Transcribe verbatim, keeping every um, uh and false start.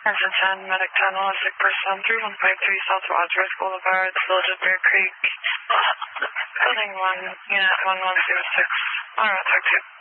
Engine ten, Medic ten, one oh six percent, three one five three South Wadsworth Boulevard, the Village of Bear Creek. Building one, Unit one one zero six. On route, talk to you.